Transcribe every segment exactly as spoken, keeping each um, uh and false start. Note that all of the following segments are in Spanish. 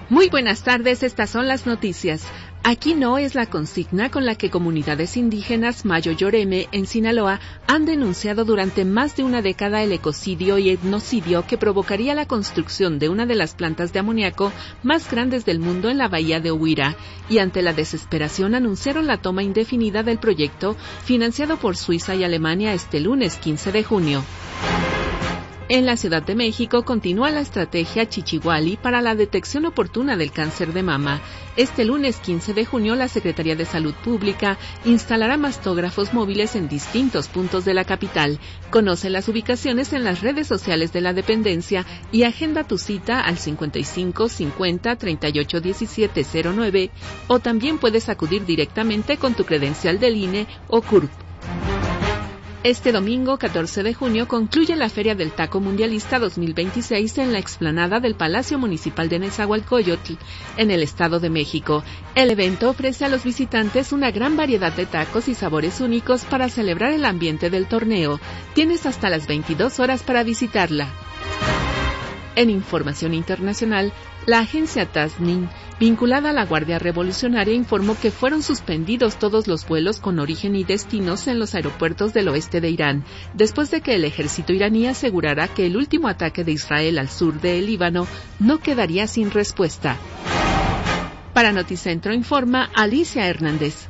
Muy buenas tardes, estas son las noticias. Aquí no es la consigna con la que comunidades indígenas Mayo Yoreme en Sinaloa han denunciado durante más de una década el ecocidio y etnocidio que provocaría la construcción de una de las plantas de amoníaco más grandes del mundo en la bahía de Huira, y ante la desesperación anunciaron la toma indefinida del proyecto financiado por Suiza y Alemania este lunes quince de junio. En la Ciudad de México continúa la estrategia Chichihuali para la detección oportuna del cáncer de mama. Este lunes quince de junio, la Secretaría de Salud Pública instalará mastógrafos móviles en distintos puntos de la capital. Conoce las ubicaciones en las redes sociales de la dependencia y agenda tu cita al cincuenta y cinco cincuenta treinta y ocho diecisiete cero nueve, o también puedes acudir directamente con tu credencial del I N E o C U R P. Este domingo, catorce de junio, concluye la Feria del Taco Mundialista dos mil veintiséis en la explanada del Palacio Municipal de Nezahualcóyotl, en el Estado de México. El evento ofrece a los visitantes una gran variedad de tacos y sabores únicos para celebrar el ambiente del torneo. Tienes hasta las veintidós horas para visitarla. En información internacional, la agencia Tasnim, vinculada a la Guardia Revolucionaria, informó que fueron suspendidos todos los vuelos con origen y destinos en los aeropuertos del oeste de Irán, después de que el ejército iraní asegurara que el último ataque de Israel al sur del Líbano no quedaría sin respuesta. Para Noticentro informa Alicia Hernández.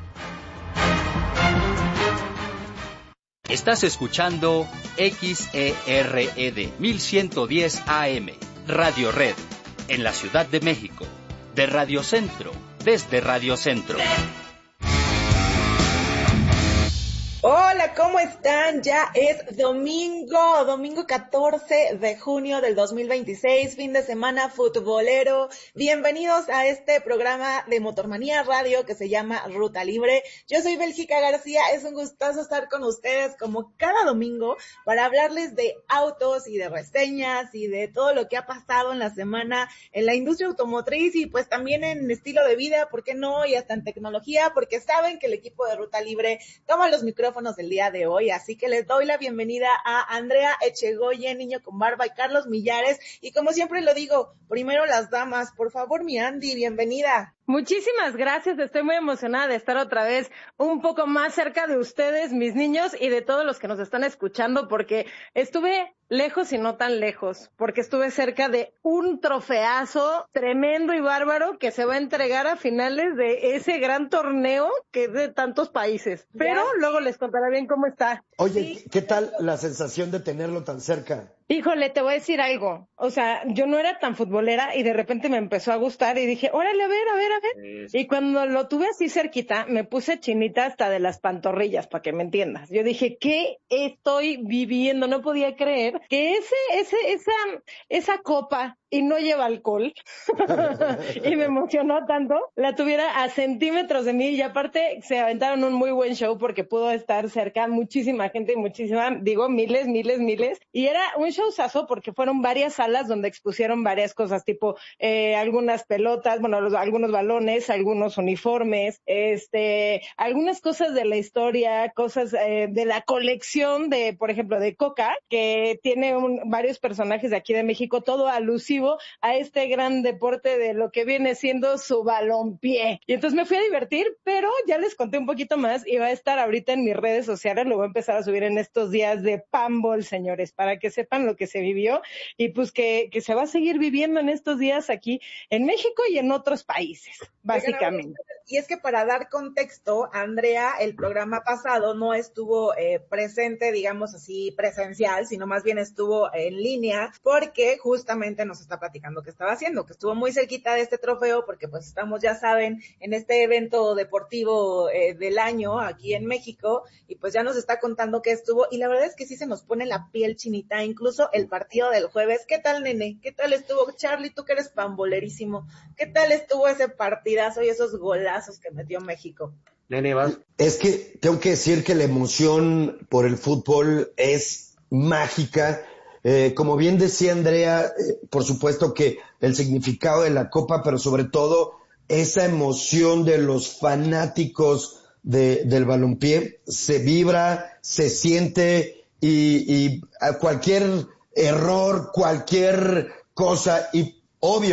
Estás escuchando X E R E D mil ciento diez A M, Radio Red, en la Ciudad de México, de Radio Centro, desde Radio Centro. Hola, ¿cómo están? Ya es domingo, domingo catorce de junio del dos mil veintiséis, fin de semana futbolero. Bienvenidos a este programa de Motormanía Radio que se llama Ruta Libre. Yo soy Bélgica García, es un gustazo estar con ustedes como cada domingo para hablarles de autos y de reseñas y de todo lo que ha pasado en la semana en la industria automotriz y pues también en estilo de vida, ¿por qué no? Y hasta en tecnología, porque saben que el equipo de Ruta Libre toma los micrófonos del día de hoy, así que les doy la bienvenida a Andrea Echegoyen, Niño con Barba, y Carlos Millares, y como siempre lo digo, primero las damas, por favor, mi Andy, bienvenida. Muchísimas gracias, estoy muy emocionada de estar otra vez un poco más cerca de ustedes, mis niños, y de todos los que nos están escuchando, porque estuve lejos y no tan lejos, porque estuve cerca de un trofeazo tremendo y bárbaro que se va a entregar a finales de ese gran torneo que es de tantos países, pero ya. Luego les contaré bien cómo está. Oye, sí. ¿Qué tal la sensación de tenerlo tan cerca? Híjole, te voy a decir algo, o sea, yo no era tan futbolera y de repente me empezó a gustar y dije, órale, a ver, a ver, a ver, y cuando lo tuve así cerquita, me puse chinita hasta de las pantorrillas, para que me entiendas. Yo dije, ¿qué estoy viviendo? No podía creer que ese, ese, esa, esa copa, y no lleva alcohol, y me emocionó tanto, la tuviera a centímetros de mí, y aparte se aventaron un muy buen show porque pudo estar cerca muchísima gente, muchísima, digo, miles, miles, miles, y era un showzazo porque fueron varias salas donde expusieron varias cosas, tipo eh, algunas pelotas, bueno, los, algunos balones, algunos uniformes, este, algunas cosas de la historia, cosas eh, de la colección de, por ejemplo, de Coca, que tiene un, varios personajes de aquí de México, todo alusivo a este gran deporte de lo que viene siendo su balompié. Y entonces me fui a divertir, pero ya les conté un poquito más y va a estar ahorita en mis redes sociales, lo voy a empezar a subir en estos días de Pambol, señores, para que sepan lo que se vivió y pues que, que se va a seguir viviendo en estos días aquí en México y en otros países, básicamente. Y es que para dar contexto, Andrea, el programa pasado no estuvo eh, presente, digamos así, presencial, sino más bien estuvo en línea, porque justamente nos está platicando qué estaba haciendo, que estuvo muy cerquita de este trofeo, porque pues estamos, ya saben, en este evento deportivo eh, del año aquí en México, y pues ya nos está contando qué estuvo, y la verdad es que sí se nos pone la piel chinita, incluso el partido del jueves. ¿Qué tal, nene? ¿Qué tal estuvo? Charlie, tú que eres pambolerísimo, ¿qué tal estuvo ese partidazo y esos golazos que metió México? Nene, vas. Es que tengo que decir que la emoción por el fútbol es mágica. Eh, como bien decía Andrea, eh, por supuesto que el significado de la Copa, pero sobre todo esa emoción de los fanáticos de, del balompié se vibra, se siente y, y a cualquier error, cualquier cosa, y obvio,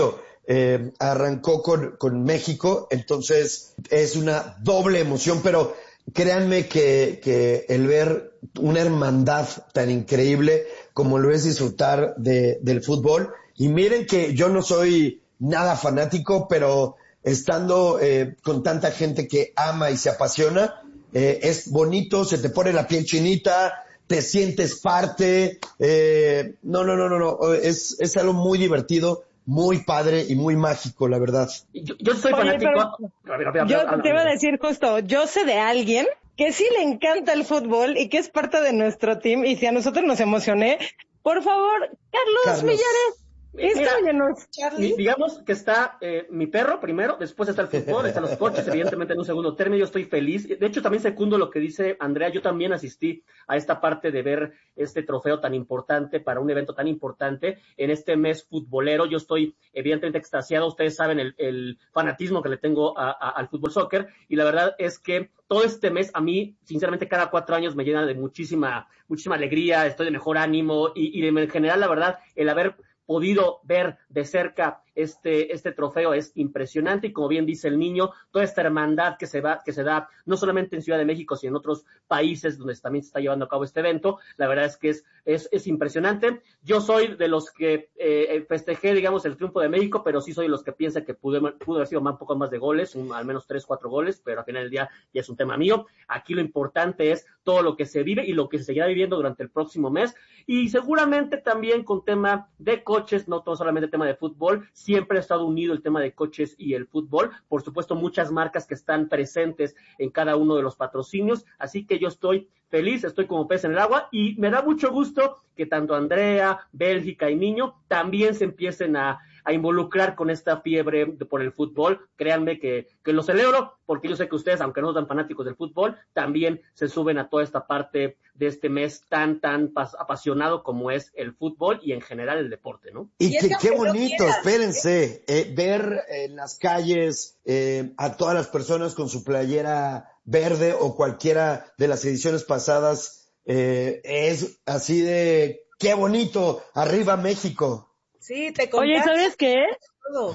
eh, arrancó con, con México, entonces es una doble emoción, pero créanme que, que el ver una hermandad tan increíble como lo es disfrutar de, del fútbol, y miren que yo no soy nada fanático, pero estando eh, con tanta gente que ama y se apasiona, eh, es bonito, se te pone la piel chinita, te sientes parte, eh, no, no, no, no, no, es, es algo muy divertido, muy padre y muy mágico, la verdad. Yo, yo soy Oye, fanático. pero, a ver, a ver, a ver, yo a ver, te iba a decir justo, yo sé de alguien que sí le encanta el fútbol y que es parte de nuestro team, y si a nosotros nos emocioné, por favor, Carlos, Carlos. Millares, instruyenos. Charlie. Digamos que está eh, mi perro primero, después está el fútbol, están los coches, evidentemente en un segundo término. Yo estoy feliz. De hecho, también secundo lo que dice Andrea. Yo también asistí a esta parte de ver este trofeo tan importante para un evento tan importante en este mes futbolero. Yo estoy evidentemente extasiado. Ustedes saben el, el fanatismo que le tengo a, a, al fútbol soccer, y la verdad es que todo este mes a mí, sinceramente, cada cuatro años me llena de muchísima, muchísima alegría. Estoy de mejor ánimo y, y en general, la verdad, el haber podido ver de cerca este este trofeo es impresionante, y como bien dice el niño, toda esta hermandad que se va que se da no solamente en Ciudad de México, sino en otros países donde también se está llevando a cabo este evento, la verdad es que es es, es impresionante. Yo soy de los que eh, festejé, digamos, el triunfo de México, pero sí soy de los que piensa que pudo, pudo haber sido más, un poco más de goles, un, al menos tres, cuatro goles, pero al final del día ya es un tema mío. Aquí lo importante es todo lo que se vive y lo que se seguirá viviendo durante el próximo mes, y seguramente también con tema de coches, no todo solamente tema de fútbol. Siempre ha estado unido el tema de coches y el fútbol. Por supuesto, muchas marcas que están presentes en cada uno de los patrocinios. Así que yo estoy feliz, estoy como pez en el agua, y me da mucho gusto que tanto Andrea, Bélgica y Niño también se empiecen a, a involucrar con esta fiebre de, por el fútbol. Créanme que, que lo celebro, porque yo sé que ustedes, aunque no son fanáticos del fútbol, también se suben a toda esta parte de este mes tan, tan pas, apasionado como es el fútbol y en general el deporte, ¿no? Y, y que, qué bonito, espérense, eh, ver en las calles eh, a todas las personas con su playera verde o cualquiera de las ediciones pasadas, eh, es así de qué bonito, arriba México. Sí, te Oye, ¿sabes qué? Todo.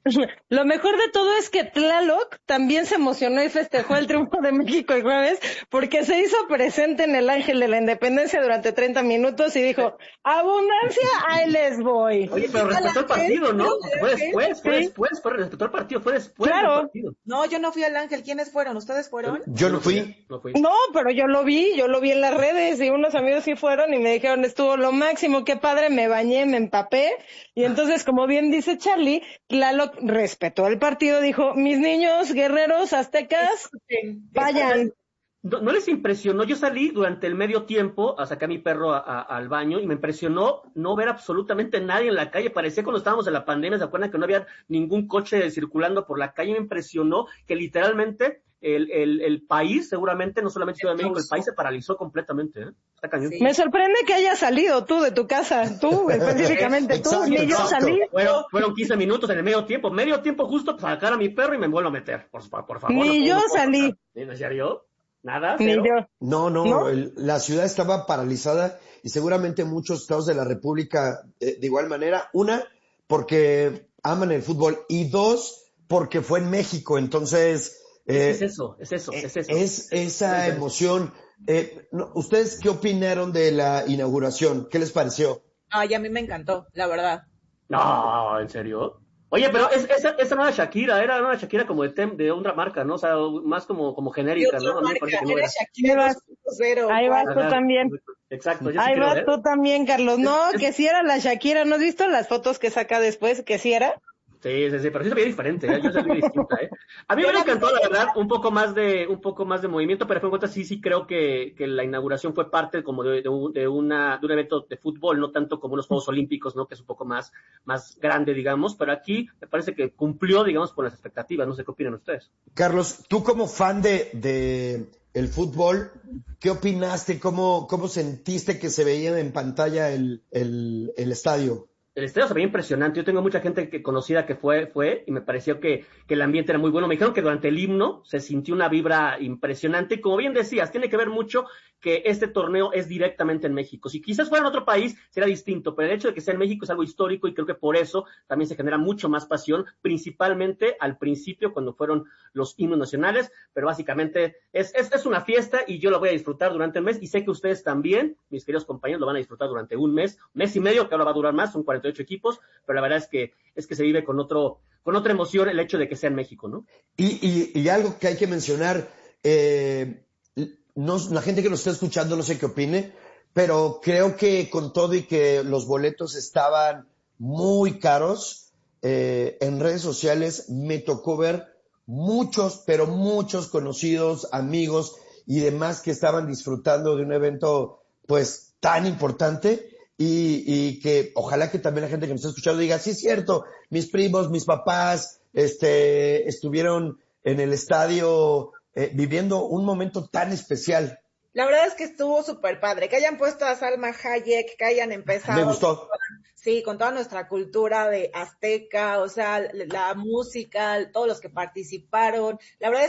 Lo mejor de todo es que Tlaloc también se emocionó y festejó el triunfo de México el jueves, porque se hizo presente en el Ángel de la Independencia durante treinta minutos y dijo, abundancia, ahí les voy. Oye, pero respetó el partido, ¿no? Fue después, fue después, fue respetó el partido, fue después claro. del partido. No, yo no fui al Ángel. ¿Quiénes fueron? ¿Ustedes fueron? Yo no fui. No fui. No, pero yo lo vi, yo lo vi en las redes, y unos amigos sí fueron y me dijeron, estuvo lo máximo, qué padre, me bañé, me empapé, y entonces, como bien dice Charlie, Tlaloc respetó el partido, dijo, mis niños guerreros aztecas, vayan. ¿No, ¿No les impresionó? Yo salí durante el medio tiempo a sacar a mi perro a, a, al baño, y me impresionó no ver absolutamente nadie en la calle. Parecía cuando estábamos en la pandemia, ¿se acuerdan que no había ningún coche circulando por la calle? Me impresionó que literalmente el, el, el país, seguramente, no solamente Ciudad de México, el país se paralizó completamente, ¿eh? Está cañón. Sí. Me sorprende que hayas salido tú de tu casa, tú específicamente, tú, ni yo salí. Fueron, fueron quince minutos en el medio tiempo, medio tiempo justo para sacar a mi perro y me vuelvo a meter, por, por favor. Ni no, yo no, salí. ¿En serio? ¿Nada? Ni ¿Cero? yo. No, no, ¿No? el, la ciudad estaba paralizada, y seguramente muchos estados de la República eh, de igual manera. Una, porque aman el fútbol, y dos, porque fue en México, entonces... Eh, es eso, es eso, es eso. Es esa emoción. Eh, no, ¿Ustedes qué opinaron de la inauguración? ¿Qué les pareció? Ay, a mí me encantó, la verdad. No, ¿en serio? Oye, pero es, esa, esa no era Shakira, era una Shakira como de, tem, de otra marca, ¿no? O sea, más como, como genérica, ¿no? A mí me parece que no era. Shakira dos punto cero. Ahí vas tú Ajá, también. Exacto. Yo Ahí sí vas creo, ¿eh? tú también, Carlos. No, que si era la Shakira. ¿No has visto las fotos que saca después? Que si era. Sí, sí, sí, pero sí se veía diferente, ¿eh? Yo se veía distinta, ¿eh? A mí me encantó, la verdad, un poco más de, un poco más de movimiento, pero a fin de cuentas sí, sí creo que, que la inauguración fue parte como de, de, un, de una, de un evento de fútbol, no tanto como los Juegos Olímpicos, ¿no? Que es un poco más, más grande, digamos, pero aquí me parece que cumplió, digamos, con las expectativas. No sé qué opinan ustedes. Carlos, tú como fan de, de el fútbol, ¿qué opinaste? ¿Cómo, cómo sentiste que se veía en pantalla el, el, el estadio? El estadio se veía impresionante. Yo tengo mucha gente que conocida que fue, fue, y me pareció que, que el ambiente era muy bueno. Me dijeron que durante el himno se sintió una vibra impresionante. Y como bien decías, tiene que ver mucho que este torneo es directamente en México. Si quizás fuera en otro país, sería distinto, pero el hecho de que sea en México es algo histórico y creo que por eso también se genera mucho más pasión, principalmente al principio cuando fueron los himnos nacionales, pero básicamente es, es, es una fiesta y yo lo voy a disfrutar durante el mes y sé que ustedes también, mis queridos compañeros, lo van a disfrutar durante un mes, mes y medio, que ahora va a durar más, son cuarenta y ocho equipos, pero la verdad es que es que se vive con otro, con otra emoción el hecho de que sea en México, ¿no? Y, y, y algo que hay que mencionar, eh, no, la gente que nos está escuchando no sé qué opine, pero creo que con todo y que los boletos estaban muy caros, eh, en redes sociales me tocó ver muchos, pero muchos conocidos, amigos y demás que estaban disfrutando de un evento pues tan importante y, y que ojalá que también la gente que nos está escuchando diga, sí es cierto, mis primos, mis papás, este, estuvieron en el estadio eh, viviendo un momento tan especial. La verdad es que estuvo súper padre, que hayan puesto a Salma Hayek, que hayan empezado. Me gustó. Sí, con toda nuestra cultura de azteca, o sea, la música, todos los que participaron. La verdad es